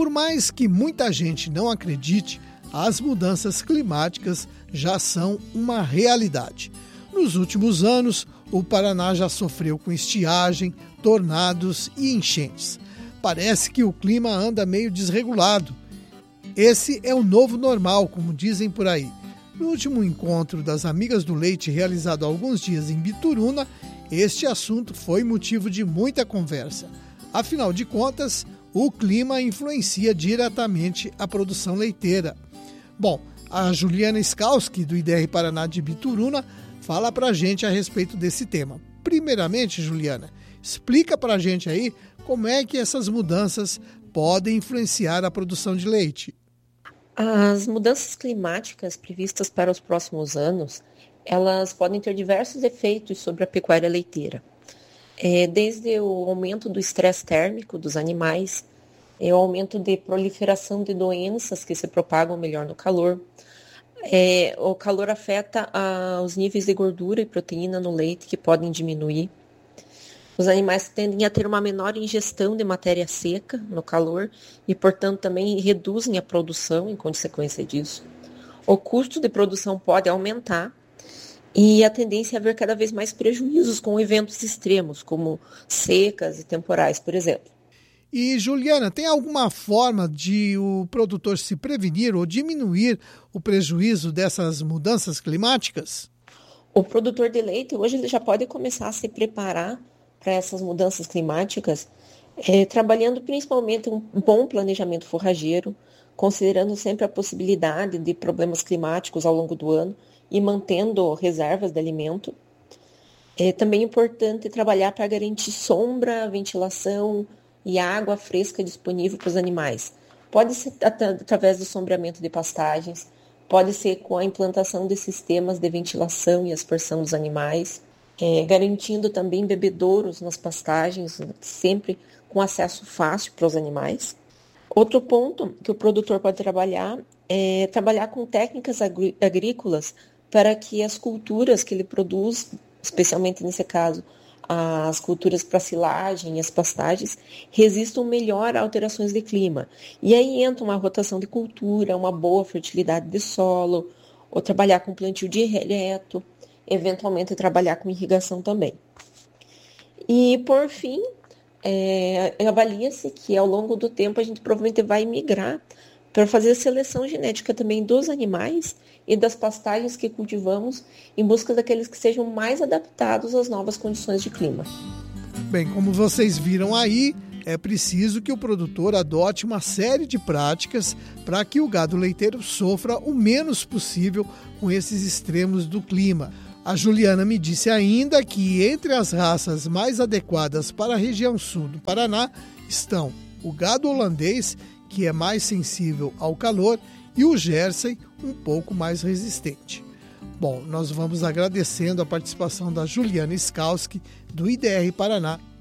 por mais que muita gente não acredite, as mudanças climáticas já são uma realidade. Nos últimos anos, o Paraná já sofreu com estiagem, tornados e enchentes. Parece que o clima anda meio desregulado. Esse é o novo normal, como dizem por aí. No último encontro das Amigas do Leite, realizado há alguns dias em Bituruna, este assunto foi motivo de muita conversa. Afinal de contas, o clima influencia diretamente a produção leiteira. Bom, a Juliana Skalski, do IDR Paraná de Bituruna, fala pra gente a respeito desse tema. Primeiramente, Juliana, explica pra gente aí como é que essas mudanças podem influenciar a produção de leite. As mudanças climáticas previstas para os próximos anos, elas podem ter diversos efeitos sobre a pecuária leiteira. Desde o aumento do estresse térmico dos animais, o aumento de proliferação de doenças que se propagam melhor no calor. O calor afeta os níveis de gordura e proteína no leite, que podem diminuir. Os animais tendem a ter uma menor ingestão de matéria seca no calor e, portanto, também reduzem a produção em consequência disso. O custo de produção pode aumentar e a tendência é haver cada vez mais prejuízos com eventos extremos, como secas e temporais, por exemplo. E, Juliana, tem alguma forma de o produtor se prevenir ou diminuir o prejuízo dessas mudanças climáticas? O produtor de leite hoje ele já pode começar a se preparar para essas mudanças climáticas, trabalhando principalmente um bom planejamento forrageiro, considerando sempre a possibilidade de problemas climáticos ao longo do ano e mantendo reservas de alimento. É também importante trabalhar para garantir sombra, ventilação e água fresca disponível para os animais. Pode ser através do sombreamento de pastagens, pode ser com a implantação de sistemas de ventilação e aspersão dos animais, garantindo também bebedouros nas pastagens, sempre com acesso fácil para os animais. Outro ponto que o produtor pode trabalhar é trabalhar com técnicas agrícolas para que as culturas que ele produz, especialmente nesse caso, as culturas para silagem e as pastagens, resistam melhor a alterações de clima. E aí entra uma rotação de cultura, uma boa fertilidade de solo, ou trabalhar com plantio direto, eventualmente trabalhar com irrigação também. E, por fim, avalia-se que ao longo do tempo a gente provavelmente vai migrar para fazer a seleção genética também dos animais e das pastagens que cultivamos em busca daqueles que sejam mais adaptados às novas condições de clima. Bem, como vocês viram aí, é preciso que o produtor adote uma série de práticas para que o gado leiteiro sofra o menos possível com esses extremos do clima. A Juliana me disse ainda que entre as raças mais adequadas para a região sul do Paraná estão o gado holandês, que é mais sensível ao calor, e o Jersey, um pouco mais resistente. Bom, nós vamos agradecendo a participação da Juliana Skalski, do IDR Paraná,